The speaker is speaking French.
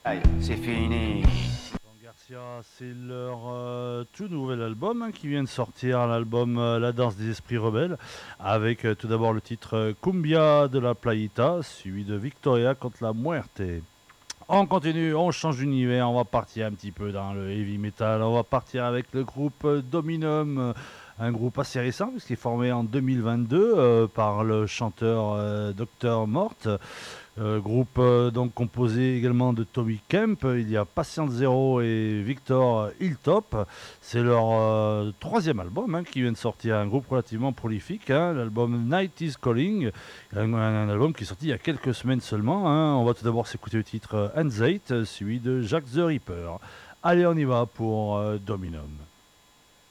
Aïe, c'est fini. Garcia, c'est leur tout nouvel album qui vient de sortir, l'album La danse des esprits rebelles, avec tout d'abord le titre Cumbia de la Playita, suivi de Victoria contre la Muerte. On continue, on change d'univers, on va partir un petit peu dans le heavy metal, on va partir avec le groupe Dominum, un groupe assez récent puisqu'il est formé en 2022 par le chanteur Dr Mort. Groupe donc composé également de Tommy Kemp, il y a Patient Zero et Victor Hilltop. C'est leur troisième album qui vient de sortir, un groupe relativement prolifique, l'album Night is Calling, un album qui est sorti il y a quelques semaines seulement. On va tout d'abord s'écouter le titre Anxiety, celui de Jack the Ripper. Allez, on y va pour Dominum.